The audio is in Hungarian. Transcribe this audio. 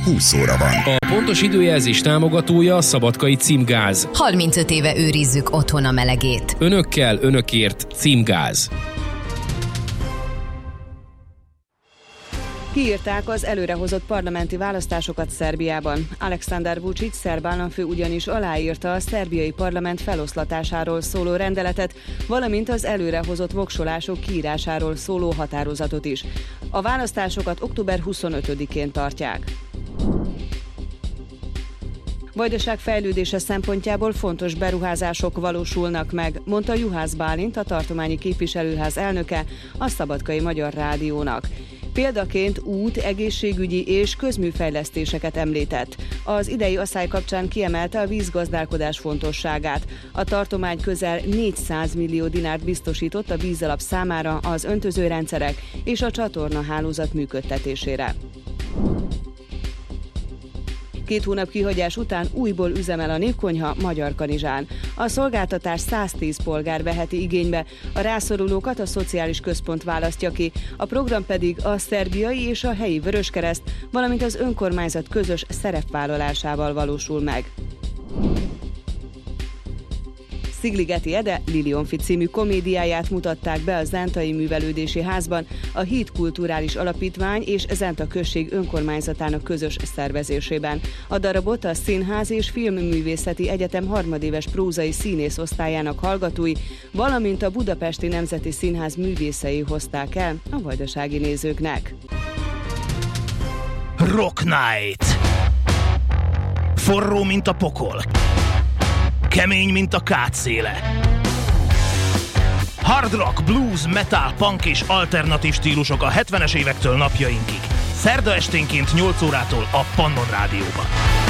20 óra van. A pontos időjelzés támogatója a Szabadkai Címgáz. 35 éve őrizzük otthon a melegét. Önökkel, önökért Címgáz. Kiírták az előrehozott parlamenti választásokat Szerbiában. Aleksandar Vučić, szerb államfő ugyanis aláírta a szerbiai parlament feloszlatásáról szóló rendeletet, valamint az előrehozott voksolások kiírásáról szóló határozatot is. A választásokat október 25-én tartják. Vajdaság fejlődése szempontjából fontos beruházások valósulnak meg, mondta Juhász Bálint, a tartományi képviselőház elnöke a Szabadkai Magyar Rádiónak. Példaként út, egészségügyi és közműfejlesztéseket említett. Az idei asszály kapcsán kiemelte a vízgazdálkodás fontosságát. A tartomány közel 400 millió dinárt biztosított a vízalap számára, az öntözőrendszerek és a csatornahálózat működtetésére. 2 hónap kihagyás után újból üzemel a Népkonyha Magyarkanizsán. A szolgáltatás 110 polgár veheti igénybe, a rászorulókat a szociális központ választja ki, a program pedig a szerbiai és a helyi Vöröskereszt, valamint az önkormányzat közös szerepvállalásával valósul meg. Szigligeti Ede Lilionfi című komédiáját mutatták be a Zentai Művelődési Házban, a Híd Kulturális Alapítvány és Zenta község önkormányzatának közös szervezésében. A darabot a Színház és Filmművészeti Egyetem harmadéves prózai színész osztályának hallgatói, valamint a Budapesti Nemzeti Színház művészei hozták el a vajdasági nézőknek. Rock Night. Forró, mint a pokol. Kemény, mint a kátszéle. Hard rock, blues, metal, punk és alternatív stílusok a 70-es évektől napjainkig. Szerda esténként 8 órától a Pannon Rádióban.